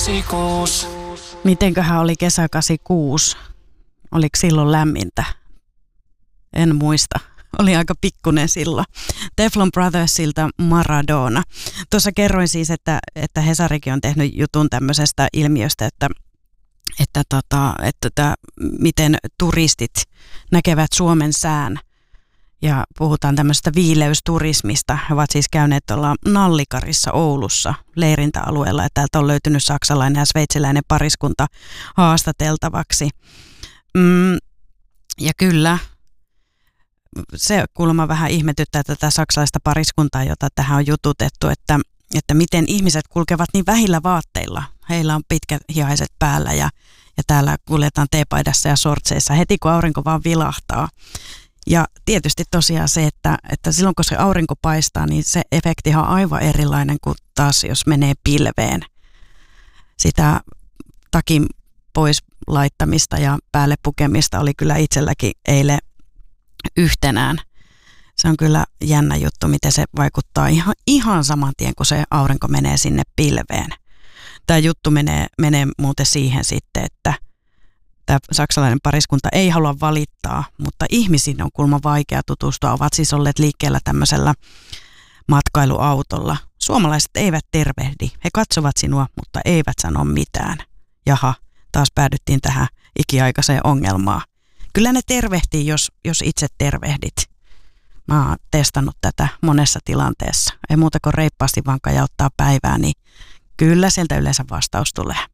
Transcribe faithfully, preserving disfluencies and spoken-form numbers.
Mitenköhän oli kesä kahdeksankymmentäkuusi? Oliko silloin lämmintä? En muista. Oli aika pikkunen silloin. Teflon Brothersilta Maradona. Tuossa kerroin siis, että, että Hesarikin on tehnyt jutun tämmöisestä ilmiöstä, että, että, tota, että, että miten turistit näkevät Suomen sään. Ja puhutaan tämmöisestä viileysturismista. He ovat siis käyneet tuolla Nallikarissa Oulussa leirintäalueella. Ja täältä on löytynyt saksalainen ja sveitsiläinen pariskunta haastateltavaksi. Mm, ja kyllä, se kuulemma vähän ihmetyttää tätä saksalaista pariskuntaa, jota tähän on jututettu, että, että miten ihmiset kulkevat niin vähillä vaatteilla. Heillä on pitkät hihaiset päällä ja, ja täällä kuljetaan teepaidassa ja sortseissa heti kun aurinko vaan vilahtaa. Ja tietysti tosiaan se, että, että silloin kun se aurinko paistaa, niin se efektihan on aivan erilainen kuin taas jos menee pilveen. Sitä takin pois laittamista ja päälle pukemista oli kyllä itselläkin eilen yhtenään. Se on kyllä jännä juttu, miten se vaikuttaa ihan, ihan saman tien, kun se aurinko menee sinne pilveen. Tämä juttu menee, menee muuten siihen sitten, että tämä saksalainen pariskunta ei halua valittaa, mutta ihmisiin on kuulemma vaikea tutustua. Ovat siis olleet liikkeellä tämmöisellä matkailuautolla. Suomalaiset eivät tervehdi. He katsovat sinua, mutta eivät sano mitään. Jaha, taas päädyttiin tähän ikiaikaiseen ongelmaan. Kyllä ne tervehtii, jos, jos itse tervehdit. Mä oon testannut tätä monessa tilanteessa. Ei muuta kuin reippaasti vaan kajauttaa päivää, niin kyllä sieltä yleensä vastaus tulee.